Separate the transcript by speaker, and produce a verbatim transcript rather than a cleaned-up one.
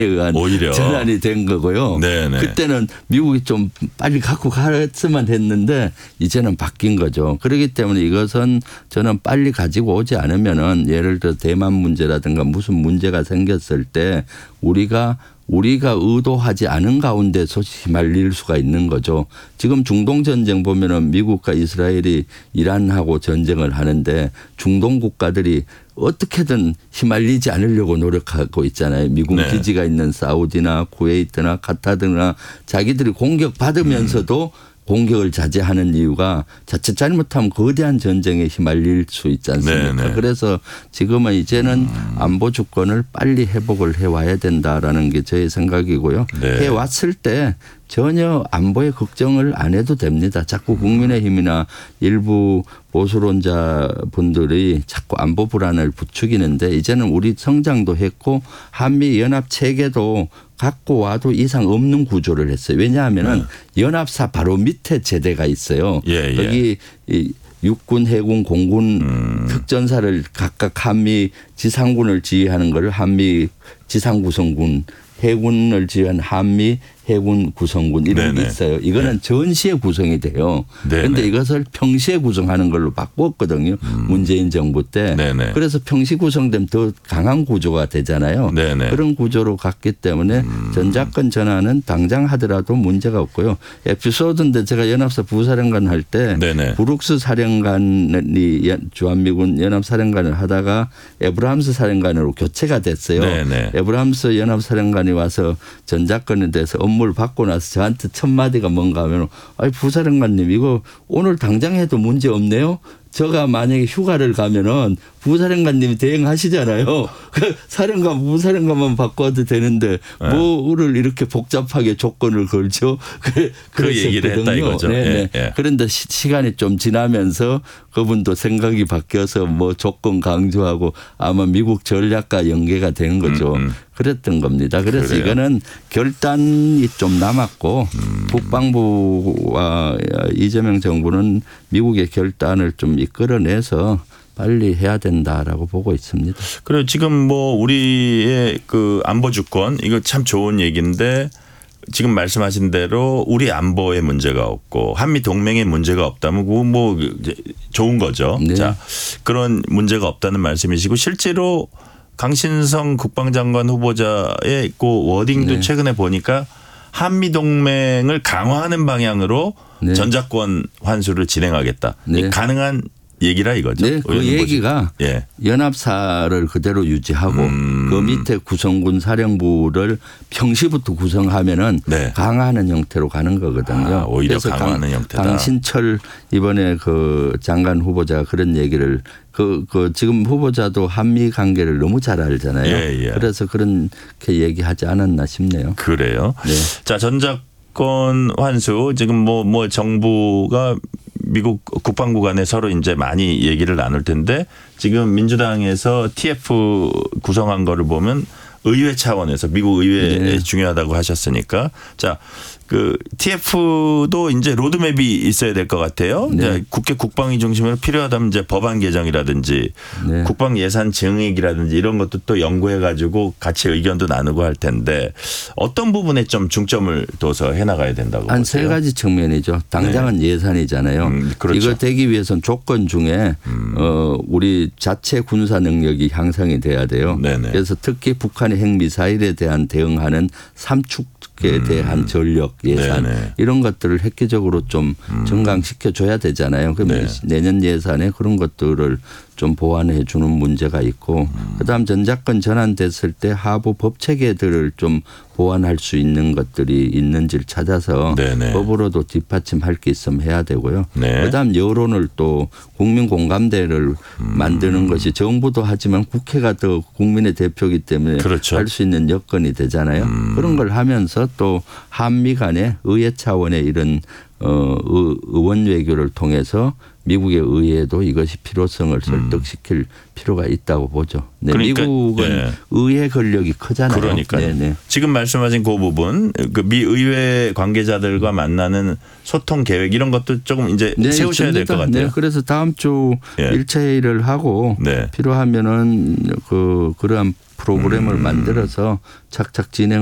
Speaker 1: 의한
Speaker 2: 오히려.
Speaker 1: 전환이 된 거고요.
Speaker 2: 네네.
Speaker 1: 그때는 미국이 좀 빨리 갖고 갔으면 했는데 이제는 바뀐 거죠. 그렇기 때문에 이것은 저는 빨리 가지고 오지 않으면은 예를 들어 대만 문제라든가 무슨 문제가 생겼을 때 우리가 우리가 의도하지 않은 가운데서 휘말릴 수가 있는 거죠. 지금 중동 전쟁 보면은 미국과 이스라엘이 이란하고 전쟁을 하는데 중동 국가들이 어떻게든 휘말리지 않으려고 노력하고 있잖아요. 미국
Speaker 2: 네.
Speaker 1: 기지가 있는 사우디나 쿠웨이트나 카타르나 자기들이 공격받으면서도 음. 공격을 자제하는 이유가 자칫 잘못하면 거대한 전쟁에 휘말릴 수 있지 않습니까?
Speaker 2: 네네.
Speaker 1: 그래서 지금은 이제는 음. 안보 주권을 빨리 회복을 해와야 된다라는 게 저의 생각이고요. 네. 해왔을 때 전혀 안보에 걱정을 안 해도 됩니다. 자꾸 국민의힘이나 일부 보수론자 분들이 자꾸 안보 불안을 부추기는데 이제는 우리 성장도 했고 한미연합 체계도 갖고 와도 이상 없는 구조를 했어요. 왜냐하면 네. 연합사 바로 밑에 제대가 있어요.
Speaker 2: 예, 예.
Speaker 1: 여기 이 육군, 해군, 공군 음. 특전사를 각각 한미 지상군을 지휘하는 걸 한미 지상구성군, 해군을 지휘한 한미 해군 구성군 이런 게 있어요. 이거는 네. 전시에 구성이 돼요. 그런데 이것을 평시에 구성하는 걸로 바꿨거든요. 음. 문재인 정부 때. 네네. 그래서 평시 구성되면 더 강한 구조가 되잖아요. 네네. 그런 구조로 갔기 때문에 음. 전작권 전환은 당장 하더라도 문제가 없고요. 에피소드인데 제가 연합사 부사령관 할 때 브룩스 사령관이 주한미군 연합사령관을 하다가 에브라함스 사령관으로 교체가 됐어요. 네네. 에브라함스 연합사령관이 와서 전작권에 대해서 업무를 받고 나서 저한테 첫 마디가 뭔가 하면 아니 부사령관님 이거 오늘 당장 해도 문제 없네요. 제가 만약에 휴가를 가면은 부사령관님이 대행하시잖아요. 그 사령관, 부사령관만 바꿔도 되는데 네. 뭐를 이렇게 복잡하게 조건을 걸죠. 그,
Speaker 2: 그 얘기를 했다 이거죠.
Speaker 1: 네, 네. 그런데 시, 시간이 좀 지나면서 그분도 생각이 바뀌어서 뭐 조건 강조하고 아마 미국 전략과 연계가 된 거죠. 음, 음. 그랬던 겁니다. 그래서 그래요. 이거는 결단이 좀 남았고 음. 국방부와 이재명 정부는 미국의 결단을 좀 이끌어내서 빨리 해야 된다라고 보고 있습니다.
Speaker 2: 그리고 지금 뭐 우리의 그 안보 주권 이거 참 좋은 얘기인데 지금 말씀하신 대로 우리 안보에 문제가 없고 한미 동맹에 문제가 없다면 그거 뭐 좋은 거죠. 네. 자, 그런 문제가 없다는 말씀이시고 실제로 강신성 국방장관 후보자의 그 워딩도 네. 최근에 보니까 한미 동맹을 강화하는 방향으로 네. 전작권 환수를 진행하겠다. 네. 가능한 얘기라 이거죠.
Speaker 1: 네, 그 얘기가 예. 연합사를 그대로 유지하고 음. 그 밑에 구성군 사령부를 평시부터 구성하면은 네. 강화하는 형태로 가는 거거든요.
Speaker 2: 아, 오히려 강화하는 강, 형태다.
Speaker 1: 강신철 이번에 그 장관 후보자가 그런 얘기를 그, 그 지금 후보자도 한미 관계를 너무 잘 알잖아요. 예, 예. 그래서 그렇게 얘기하지 않았나 싶네요.
Speaker 2: 그래요. 네. 자, 전작권 환수 지금 뭐, 뭐 정부가 미국 국방부 간에 서로 이제 많이 얘기를 나눌 텐데 지금 민주당에서 티에프 구성한 거를 보면 의회 차원에서 미국 의회에 네. 중요하다고 하셨으니까 자, 그 티에프도 이제 로드맵이 있어야 될 것 같아요. 네. 이제 국회 국방위 중심으로 필요하다면 이제 법안 개정이라든지 네. 국방 예산 증액이라든지 이런 것도 또 연구해 가지고 같이 의견도 나누고 할 텐데 어떤 부분에 좀 중점을 둬서 해나가야 된다고 보세요?
Speaker 1: 한 세 가지 측면이죠. 당장은 네. 예산이잖아요. 음, 그렇죠. 이거 되기 위해서는 조건 중에 음. 어, 우리 자체 군사 능력이 향상이 돼야 돼요. 네네. 그래서 특히 북한의 핵미사일에 대한 대응하는 삼축에 대한 음. 전력 예산 네네. 이런 것들을 획기적으로 좀 음. 증강시켜 줘야 되잖아요. 그러면 네. 내년 예산에 그런 것들을 좀 보완해 주는 문제가 있고 음. 그다음 전작권 전환됐을 때 하부 법 체계들을 좀 보완할 수 있는 것들이 있는지를 찾아서 네네. 법으로도 뒷받침할 게 있으면 해야 되고요. 네. 그다음 여론을 또 국민 공감대를 음. 만드는 것이 정부도 하지만 국회가 더 국민의 대표이기 때문에 그렇죠. 할 수 있는 여건이 되잖아요. 음. 그런 걸 하면서 또 한미 간의 의회 차원의 이런 어, 의- 의원 외교를 통해서 미국의 의회도 이것이 필요성을 설득시킬 음. 필요가 있다고 보죠. 네,
Speaker 2: 그러니까,
Speaker 1: 미국은
Speaker 2: 예.
Speaker 1: 의회 권력이 크잖아요.
Speaker 2: 그러니까요.
Speaker 1: 네네.
Speaker 2: 지금 말씀하신 그 부분, 그 미 의회 관계자들과 만나는 소통 계획 이런 것도 조금 이제
Speaker 1: 네,
Speaker 2: 세우셔야 될 것
Speaker 1: 있습니다.
Speaker 2: 같아요.
Speaker 1: 네, 그래서 다음 주
Speaker 2: 예.
Speaker 1: 일 차 회의를 하고
Speaker 2: 네.
Speaker 1: 필요하면은 그 그러한 프로그램을 음. 만들어서 착착 진행.